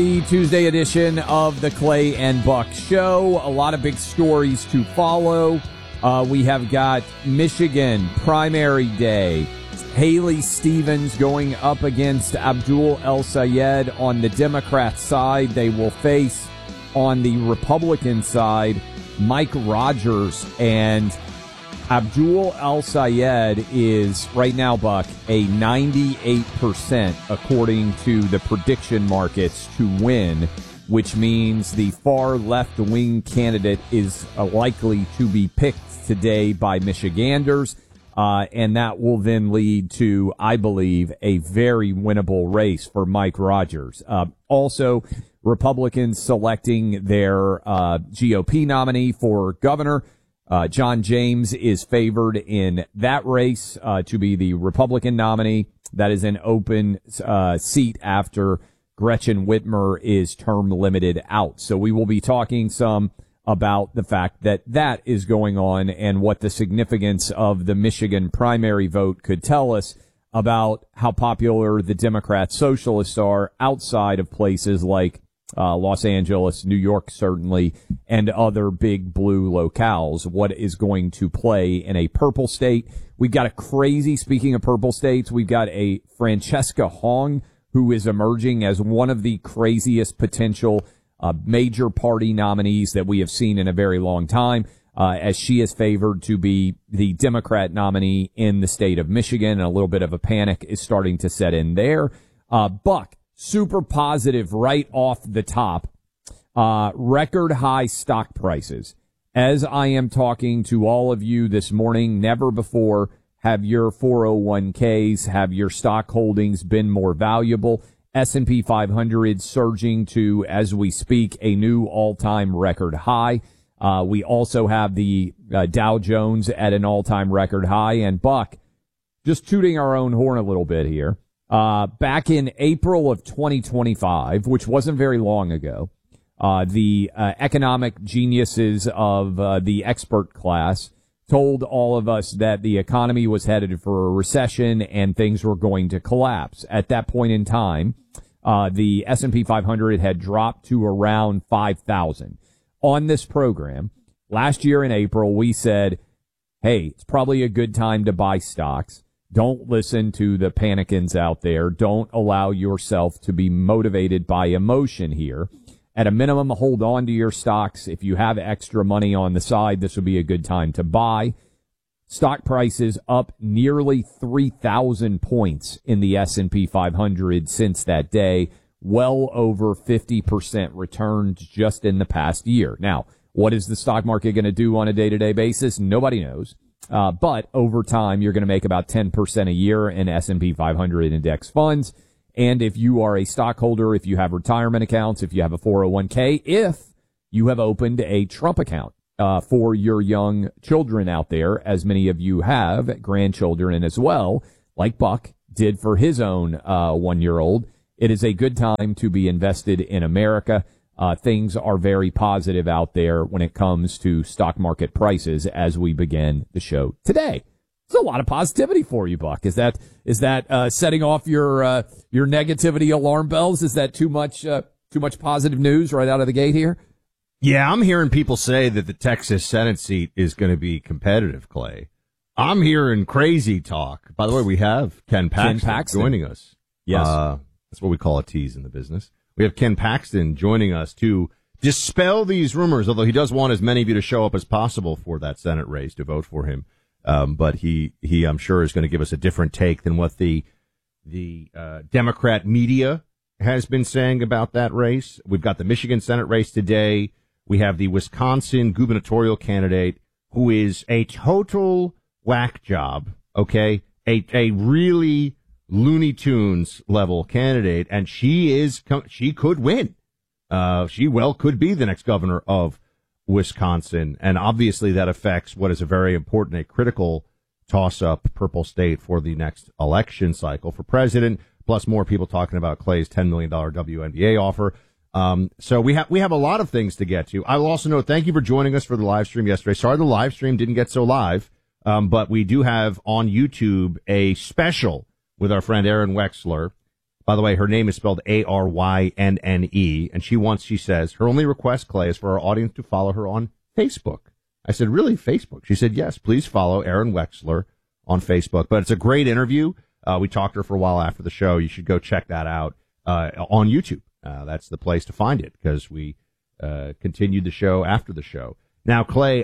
The Tuesday edition of the Clay and Buck Show. A lot of big stories to follow. We have got Michigan primary day. Haley Stevens going up against Abdul El-Sayed on the Democrat side. They will face on the Republican side Mike Rogers, and Abdul El-Sayed is right now, Buck, a 98% according to the prediction markets to win, which means the far left-wing candidate is likely to be picked today by Michiganders, and that will then lead to, I believe, a very winnable race for Mike Rogers. Also, Republicans selecting their GOP nominee for governor. John James is favored in that race to be the Republican nominee. That is an open seat after Gretchen Whitmer is term limited out. So we will be talking some about the fact that that is going on and what the significance of the Michigan primary vote could tell us about how popular the Democrat socialists are outside of places like Los Angeles, New York, certainly, and other big blue locales. What is going to play in a purple state? We've got a crazy, speaking of purple states, we've got a Francesca Hong who is emerging as one of the craziest potential major party nominees that we have seen in a very long time, as she is favored to be the Democrat nominee in the state of Michigan, and a little bit of a panic is starting to set in there. Buck, super positive right off the top. Record high stock prices. As I am talking to all of you this morning, never before have your 401ks, have your stock holdings been more valuable. S&P 500 surging to, as we speak, a new all-time record high. We also have the Dow Jones at an all-time record high. And Buck, just tooting our own horn a little bit here. Back in April of 2025, which wasn't very long ago, the economic geniuses of the expert class told all of us that the economy was headed for a recession and things were going to collapse. At that point in time, the S&P 500 had dropped to around 5,000. On this program, last year in April, we said, hey, it's probably a good time to buy stocks. Don't listen to the panicans out there. Don't allow yourself to be motivated by emotion here. At a minimum, hold on to your stocks. If you have extra money on the side, this would be a good time to buy. Stock prices up nearly 3,000 points in the S&P 500 since that day. Well over 50% returns just in the past year. Now, what is the stock market going to do on a day-to-day basis? Nobody knows. But over time, you're going to make about 10% a year in S&P 500 index funds. And if you are a stockholder, if you have retirement accounts, if you have a 401k, if you have opened a Trump account for your young children out there, as many of you have, grandchildren as well, like Buck did for his own 1-year-old, it is a good time to be invested in America. Things are very positive out there when it comes to stock market prices as we begin the show today. There's a lot of positivity for you, Buck. Is that setting off your negativity alarm bells? Is that too much positive news right out of the gate here? Yeah, I'm hearing people say that the Texas Senate seat is going to be competitive, Clay. I'm hearing crazy talk. By the way, we have Ken Paxton joining us. Yes. That's what we call a tease in the business. We have Ken Paxton joining us to dispel these rumors, although he does want as many of you to show up as possible for that Senate race to vote for him. But he, I'm sure, is going to give us a different take than what the Democrat media has been saying about that race. We've got the Michigan Senate race today. We have the Wisconsin gubernatorial candidate who is a total whack job, okay? A really Looney Tunes level candidate, and she could win. She well could be the next governor of Wisconsin, and obviously that affects what is a very important, a critical toss-up purple state for the next election cycle for president, plus more people talking about Clay's $10 million WNBA offer. So we have a lot of things to get to. I will also note, thank you for joining us for the live stream yesterday. Sorry the live stream didn't get so live, but we do have on YouTube a special with our friend Aaron Wexler. By the way, her name is spelled Arynne, and she says, her only request, Clay, is for our audience to follow her on Facebook. I said, really, Facebook? She said, yes, please follow Erin Wexler on Facebook. But it's a great interview. We talked to her for a while after the show. You should go check that out on YouTube. That's the place to find it because we continued the show after the show. Now, Clay,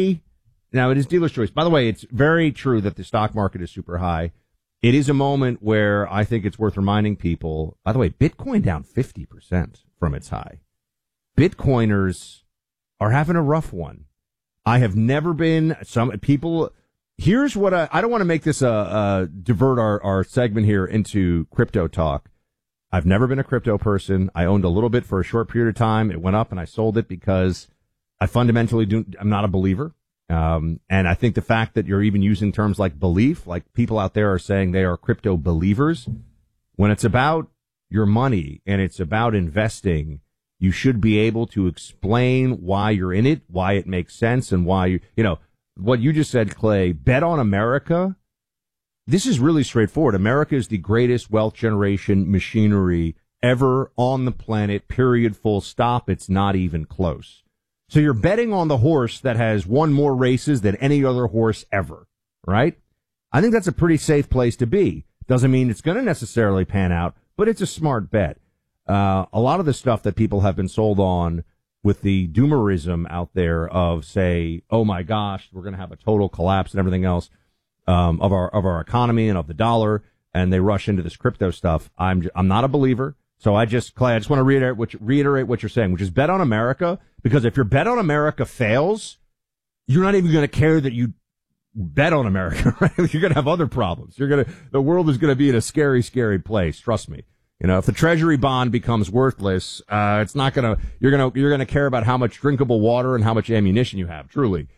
now it is dealer's choice. By the way, it's very true that the stock market is super high. It is a moment where I think it's worth reminding people. By the way, Bitcoin down 50% from its high. Bitcoiners are having a rough one. I have never been some people. Here's what I don't want to make this divert our segment here into crypto talk. I've never been a crypto person. I owned a little bit for a short period of time. It went up and I sold it because I fundamentally I'm not a believer. And I think the fact that you're even using terms like belief, like people out there are saying they are crypto believers, when it's about your money and it's about investing, you should be able to explain why you're in it, why it makes sense, and why what you just said, Clay, bet on America. This is really straightforward. America is the greatest wealth generation machinery ever on the planet, period, full stop. It's not even close. So you're betting on the horse that has won more races than any other horse ever, right? I think that's a pretty safe place to be. Doesn't mean it's going to necessarily pan out, but it's a smart bet. A lot of the stuff that people have been sold on with the doomerism out there of, say, oh my gosh, we're going to have a total collapse and everything else of our economy and of the dollar, and they rush into this crypto stuff. I'm not a believer. So Clay, I just want to reiterate what you're saying, which is bet on America, because if your bet on America fails, you're not even going to care that you bet on America, right? You're going to have other problems. The world is going to be in a scary, scary place. Trust me. If the treasury bond becomes worthless, it's not you're going to care about how much drinkable water and how much ammunition you have, truly.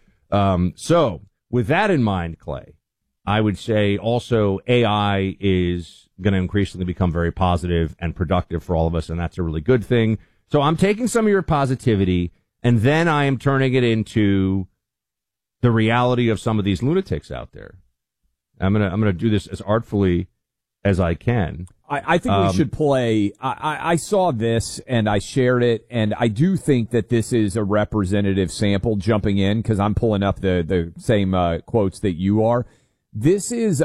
So with that in mind, Clay, I would say also AI is going to increasingly become very positive and productive for all of us, and that's a really good thing. So I'm taking some of your positivity, and then I am turning it into the reality of some of these lunatics out there. I'm gonna do this as artfully as I can. I think we should play. I saw this and I shared it, and I do think that this is a representative sample jumping in because I'm pulling up the same quotes that you are. This is,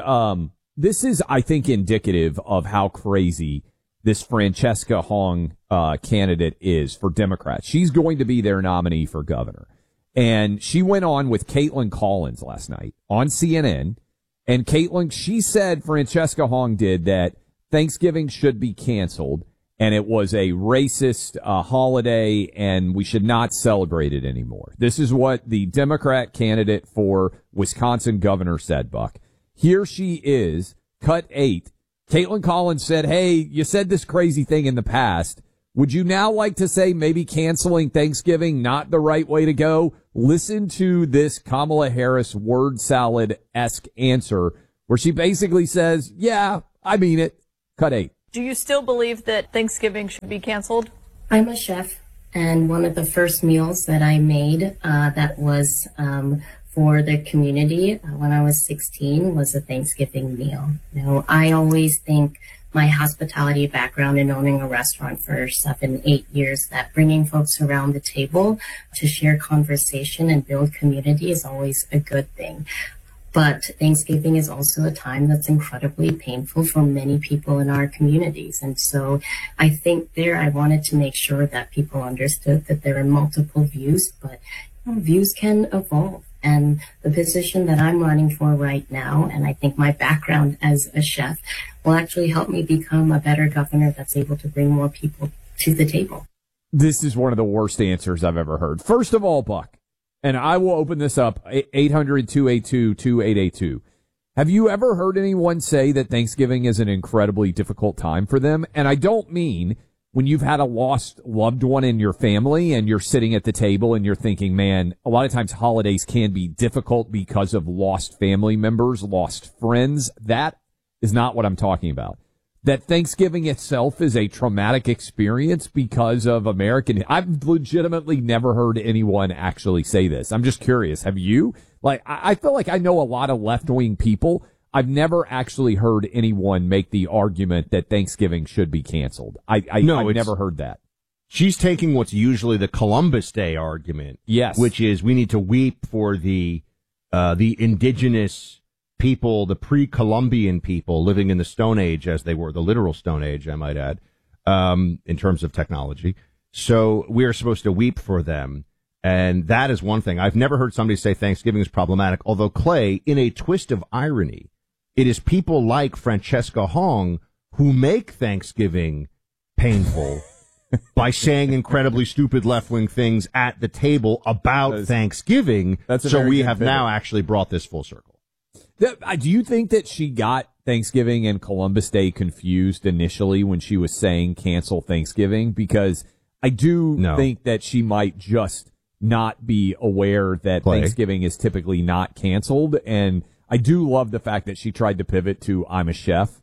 I think, indicative of how crazy this Francesca Hong candidate is for Democrats. She's going to be their nominee for governor. And she went on with Caitlin Collins last night on CNN. And she said, Francesca Hong did, that Thanksgiving should be canceled. And it was a racist holiday, and we should not celebrate it anymore. This is what the Democrat candidate for Wisconsin governor said, Buck. Here she is, cut 8. Caitlin Collins said, hey, you said this crazy thing in the past. Would you now like to say maybe canceling Thanksgiving not the right way to go? Listen to this Kamala Harris word salad-esque answer where she basically says, yeah, I mean it. Cut 8. Do you still believe that Thanksgiving should be canceled? I'm a chef, and one of the first meals that I made that was for the community when I was 16 was a Thanksgiving meal. I always think my hospitality background in owning a restaurant for 7-8 years, that bringing folks around the table to share conversation and build community is always a good thing. But Thanksgiving is also a time that's incredibly painful for many people in our communities. And so I think I wanted to make sure that people understood that there are multiple views, but views can evolve. And the position that I'm running for right now, and I think my background as a chef, will actually help me become a better governor that's able to bring more people to the table. This is one of the worst answers I've ever heard. First of all, Buck, and I will open this up, 800-282-2882. Have you ever heard anyone say that Thanksgiving is an incredibly difficult time for them? And I don't mean when you've had a lost loved one in your family and you're sitting at the table and you're thinking, man, a lot of times holidays can be difficult because of lost family members, lost friends. That is not what I'm talking about. That Thanksgiving itself is a traumatic experience because of American. I've legitimately never heard anyone actually say this. I'm just curious. Have you? I feel like I know a lot of left-wing people. I've never actually heard anyone make the argument that Thanksgiving should be canceled. I've never heard that. She's taking what's usually the Columbus Day argument. Yes. Which is we need to weep for the indigenous people, the pre-Columbian people living in the Stone Age as they were, the literal Stone Age, I might add, in terms of technology. So we are supposed to weep for them. And that is one thing. I've never heard somebody say Thanksgiving is problematic, although, Clay, in a twist of irony, it is people like Francesca Hong who make Thanksgiving painful by saying incredibly stupid left-wing things at the table about Thanksgiving. So we have now actually brought this full circle. Do you think that she got Thanksgiving and Columbus Day confused initially when she was saying cancel Thanksgiving? Because I do think that she might just not be aware that Thanksgiving is typically not canceled. And I do love the fact that she tried to pivot to I'm a chef.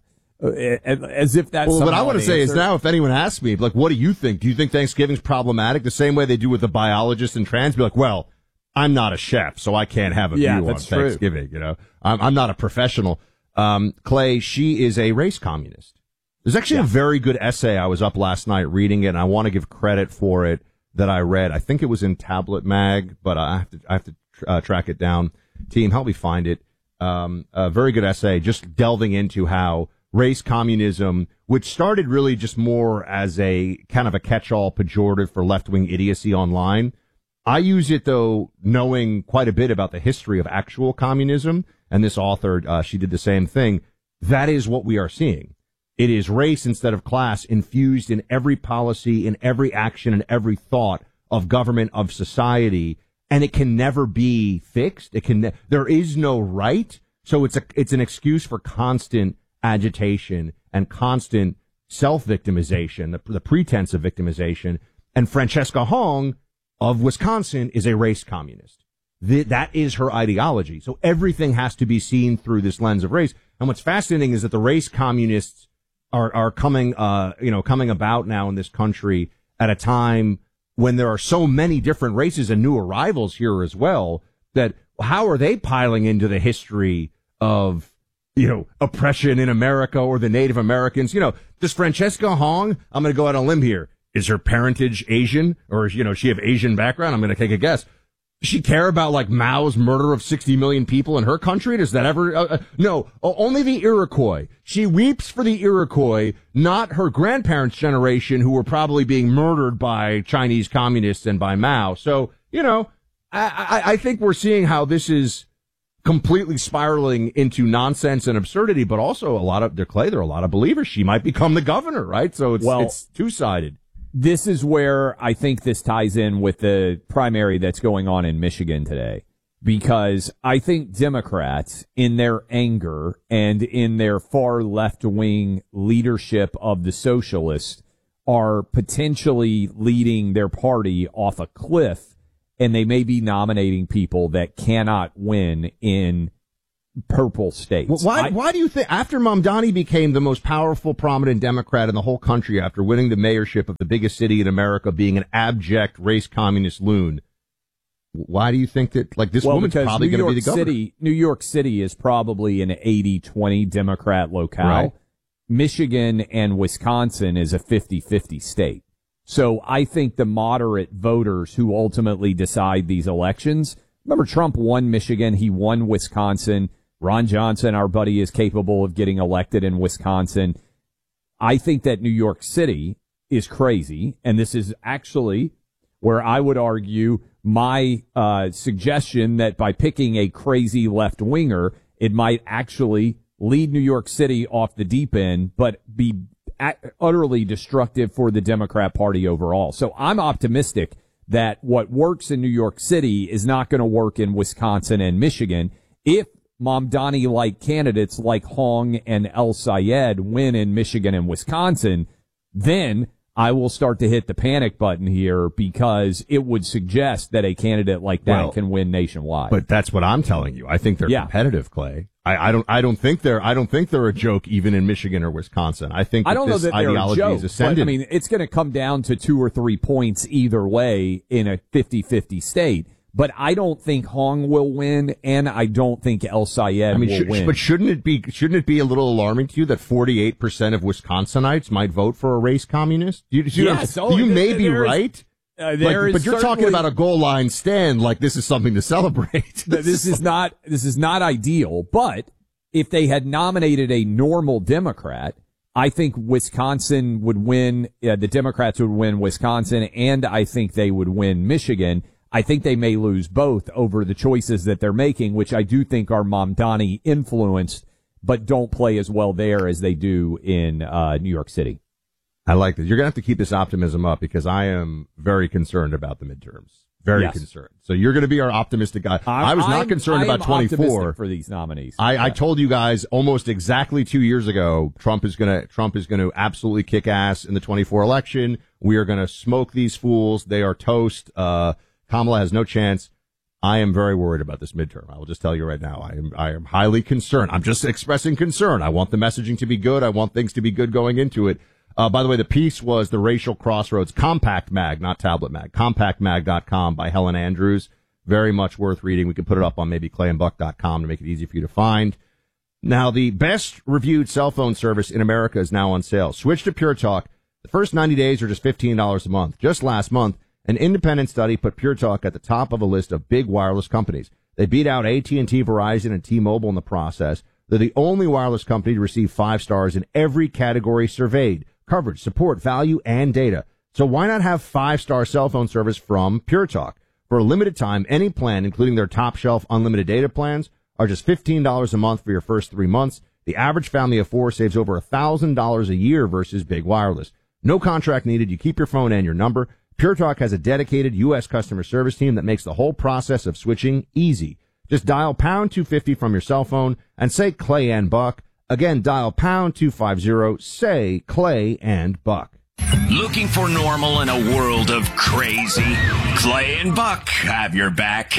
As if that's what I want to say is now, if anyone asks me, like, what do you think? Do you think Thanksgiving's problematic? The same way they do with the biologists and trans, be like, well, I'm not a chef, so I can't have a view on Thanksgiving. You know, I'm not a professional. Clay, she is a race communist. There's actually a very good essay. I was up last night reading it, and I want to give credit for it that I read. I think it was in Tablet Mag, but I have to track it down. Team, help me find it. A very good essay, just delving into how race communism, which started really just more as a kind of a catch-all pejorative for left-wing idiocy online. I use it, though, knowing quite a bit about the history of actual communism, and this author, she did the same thing. That is what we are seeing. It is race instead of class infused in every policy, in every action, and every thought of government, of society, and it can never be fixed. There is no right, so it's an excuse for constant agitation and constant self-victimization, the pretense of victimization. And Francesca Hong of Wisconsin is a race communist. That is her ideology. So everything has to be seen through this lens of race. And what's fascinating is that the race communists are coming about now in this country at a time when there are so many different races and new arrivals here as well, that how are they piling into the history of oppression in America or the Native Americans? Does Francesca Hong, I'm going to go out on a limb here, is her parentage Asian, or, she have Asian background? I'm going to take a guess. Does she care about, like, Mao's murder of 60 million people in her country? Does that ever, no, only the Iroquois. She weeps for the Iroquois, not her grandparents' generation, who were probably being murdered by Chinese communists and by Mao. So, I think we're seeing how this is completely spiraling into nonsense and absurdity, but also there are a lot of believers. She might become the governor, right? So it's two-sided. This is where I think this ties in with the primary that's going on in Michigan today, because I think Democrats, in their anger and in their far left-wing leadership of the socialists, are potentially leading their party off a cliff, and they may be nominating people that cannot win in purple states. Why do you think, after Mamdani became the most powerful, prominent Democrat in the whole country after winning the mayorship of the biggest city in America, being an abject race communist loon, why do you think that, like, this woman's probably going to be the governor? New York City is probably an 80-20 Democrat locale. Right. Michigan and Wisconsin is a 50-50 state. So I think the moderate voters who ultimately decide these elections, remember, Trump won Michigan, he won Wisconsin. Ron Johnson, our buddy, is capable of getting elected in Wisconsin. I think that New York City is crazy, and this is actually where I would argue my suggestion that by picking a crazy left-winger, it might actually lead New York City off the deep end, but be utterly destructive for the Democrat Party overall. So I'm optimistic that what works in New York City is not going to work in Wisconsin and Michigan. If Mamdani-like candidates like Hong and El Sayed win in Michigan and Wisconsin, then I will start to hit the panic button here, because it would suggest that a candidate like that can win nationwide. But that's what I'm telling you. I think they're competitive, Clay. I don't think they're a joke even in Michigan or Wisconsin. I think this ideology is ascendant. I mean, it's going to come down to 2 or 3 points either way in a 50-50 state. But I don't think Hong will win, and I don't think El Sayed will win. But shouldn't it be a little alarming to you that 48% of Wisconsinites might vote for a race communist? You may be right. But you're talking about a goal line stand like this is something to celebrate. This is not ideal. But if they had nominated a normal Democrat, I think Wisconsin would win. The Democrats would win Wisconsin, and I think they would win Michigan. I think they may lose both over the choices that they're making, which I do think are Mamdani influenced, but don't play as well there as they do in New York City. I like this. You're going to have to keep this optimism up because I am very concerned about the midterms. Very concerned. So you're going to be our optimistic guy. I was not concerned about 24 for these nominees. I told you guys almost exactly 2 years ago, Trump is going to absolutely kick ass in the 24 election. We are going to smoke these fools. They are toast. Kamala has no chance. I am very worried about this midterm. I will just tell you right now. I am highly concerned. I'm just expressing concern. I want the messaging to be good. I want things to be good going into it. By the way, the piece was the Racial Crossroads Compact Mag, not Tablet Mag, compactmag.com by Helen Andrews. Very much worth reading. We could put it up on maybe clayandbuck.com to make it easy for you to find. Now, the best reviewed cell phone service in America is now on sale. Switch to Pure Talk. The first 90 days are just $15 a month. Just last month, an independent study put Pure Talk at the top of a list of big wireless companies. They beat out AT&T, Verizon, and T-Mobile in the process. They're the only wireless company to receive 5 stars in every category surveyed: coverage, support, value, and data. So why not have 5-star cell phone service from Pure Talk? For a limited time, any plan, including their top shelf unlimited data plans, are just $15 a month for your first 3 months. The average family of 4 saves over $1,000 a year versus big wireless. No contract needed. You keep your phone and your number. Pure Talk has a dedicated U.S. customer service team that makes the whole process of switching easy. Just dial pound 250 from your cell phone and say Clay and Buck. Again, dial pound 250, say Clay and Buck. Looking for normal in a world of crazy? Clay and Buck have your back.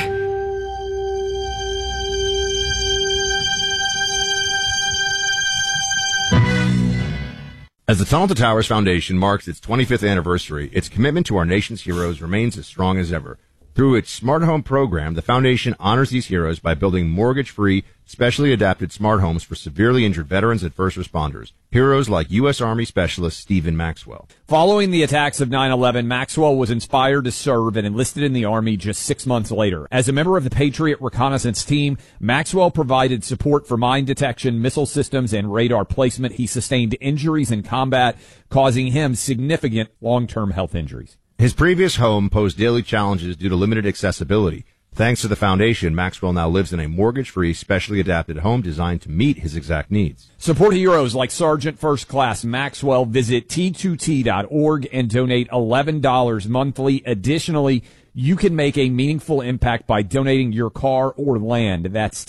As the Tunnel to Towers Foundation marks its 25th anniversary, its commitment to our nation's heroes remains as strong as ever. Through its Smart Home program, the foundation honors these heroes by building mortgage-free, specially adapted smart homes for severely injured veterans and first responders. Heroes like U.S. Army Specialist Stephen Maxwell. Following the attacks of 9/11, Maxwell was inspired to serve and enlisted in the Army just 6 months later. As a member of the Patriot Reconnaissance Team, Maxwell provided support for mine detection, missile systems, and radar placement. He sustained injuries in combat, causing him significant long-term health injuries. His previous home posed daily challenges due to limited accessibility. Thanks to the foundation, Maxwell now lives in a mortgage-free, specially adapted home designed to meet his exact needs. Support heroes like Sergeant First Class Maxwell. Visit T2T.org and donate $11 monthly. Additionally, you can make a meaningful impact by donating your car or land. That's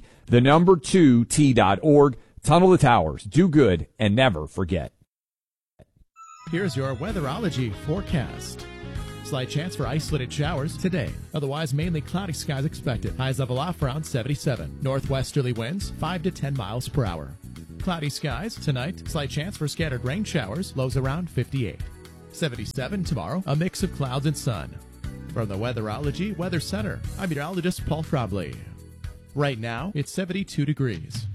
T2T.org. Tunnel to Towers. Do good and never forget. Here's your weatherology forecast. Slight chance for isolated showers today. Otherwise, mainly cloudy skies expected. Highs level off around 77. Northwesterly winds 5 to 10 miles per hour. Cloudy skies tonight. Slight chance for scattered rain showers. Lows around 58. 77 tomorrow. A mix of clouds and sun. From the Weatherology Weather Center, I'm meteorologist Paul Frobley. Right now, it's 72 degrees.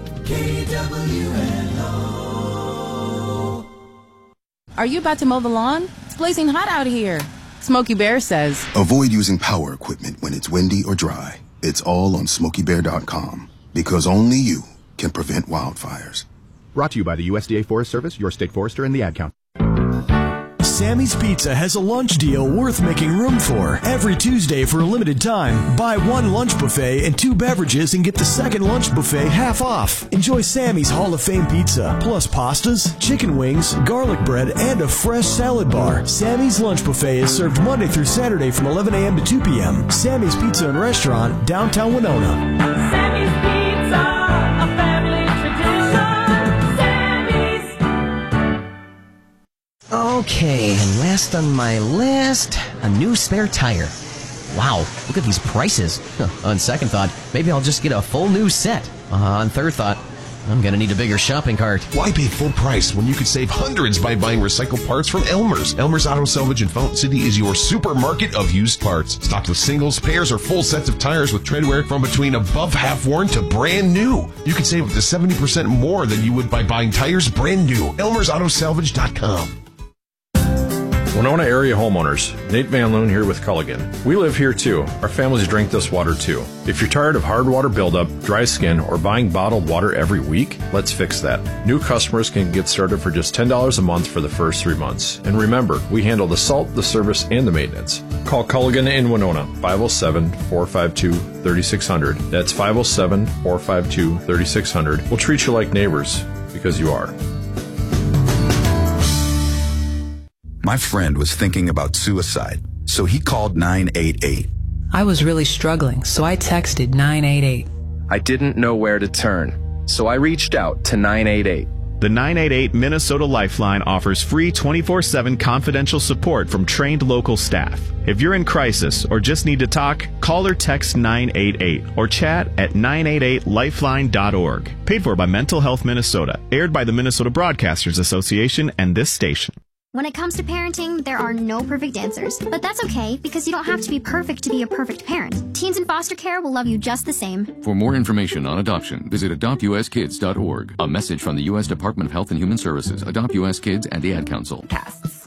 KWNO. Are you about to mow the lawn? It's blazing hot out here. Smokey Bear says, avoid using power equipment when it's windy or dry. It's all on SmokeyBear.com, because only you can prevent wildfires. Brought to you by the USDA Forest Service, your state forester, and the Ad Council. Sammy's Pizza has a lunch deal worth making room for. Every Tuesday for a limited time, buy 1 lunch buffet and 2 beverages and get the second lunch buffet half off. Enjoy Sammy's Hall of Fame pizza, plus pastas, chicken wings, garlic bread, and a fresh salad bar. Sammy's Lunch Buffet is served Monday through Saturday from 11 a.m. to 2 p.m. Sammy's Pizza and Restaurant, downtown Winona. Sammy's Pizza, a family tradition. Sammy's. Okay, and last on my list, a new spare tire. Wow, look at these prices. On second thought, maybe I'll just get a full new set. On third thought, I'm gonna need a bigger shopping cart. Why pay full price when you could save hundreds by buying recycled parts from Elmer's? Elmer's Auto Salvage in Fountain City is your supermarket of used parts. Stocked with singles, pairs, or full sets of tires with tread wear from between above half worn to brand new. You can save up to 70% more than you would by buying tires brand new. Elmer'sAutoSalvage.com. Winona area homeowners, Nate Van Loon here with Culligan. We live here too. Our families drink this water too. If you're tired of hard water buildup, dry skin, or buying bottled water every week, let's fix that. New customers can get started for just $10 a month for the first 3 months. And remember, we handle the salt, the service, and the maintenance. Call Culligan in Winona, 507-452-3600. That's 507-452-3600. We'll treat you like neighbors, because you are. My friend was thinking about suicide, so he called 988. I was really struggling, so I texted 988. I didn't know where to turn, so I reached out to 988. The 988 Minnesota Lifeline offers free 24/7 confidential support from trained local staff. If you're in crisis or just need to talk, call or text 988 or chat at 988lifeline.org. Paid for by Mental Health Minnesota. Aired by the Minnesota Broadcasters Association and this station. When it comes to parenting, there are no perfect answers. But that's okay, because you don't have to be perfect to be a perfect parent. Teens in foster care will love you just the same. For more information on adoption, visit adoptuskids.org. A message from the U.S. Department of Health and Human Services, Adopt U.S. Kids, and the Ad Council. Casts.